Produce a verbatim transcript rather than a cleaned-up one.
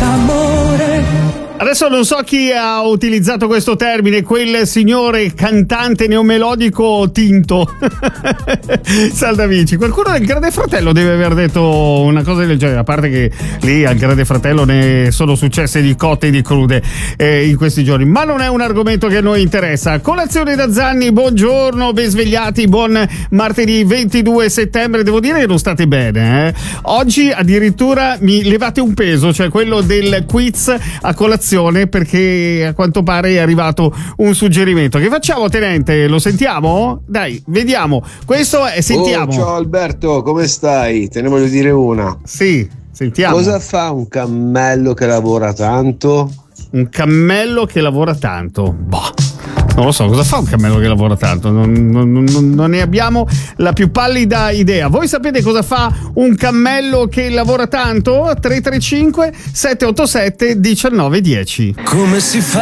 Adesso non so chi ha utilizzato questo termine, quel signore cantante neomelodico tinto. Saldavici, qualcuno del Grande Fratello deve aver detto una cosa del genere, a parte che lì al Grande Fratello ne sono successe di cotte e di crude eh, in questi giorni, ma non è un argomento che a noi interessa. Colazione da Zanni, buongiorno, ben svegliati, buon martedì ventidue settembre. Devo dire che non state bene, eh? Oggi addirittura mi levate un peso, cioè quello del quiz a colazione, perché a quanto pare è arrivato un suggerimento. Che facciamo, tenente? Lo sentiamo? Dai, vediamo. Questo è, sentiamo. Oh, ciao Alberto, come stai? Te ne voglio dire una. Sì, sentiamo. Cosa fa un cammello che lavora tanto? Un cammello che lavora tanto? Boh, non lo so, cosa fa un cammello che lavora tanto? Non, non, non, non ne abbiamo la più pallida idea. Voi sapete cosa fa un cammello che lavora tanto? tre tre cinque sette otto sette uno nove uno zero. Come si fa?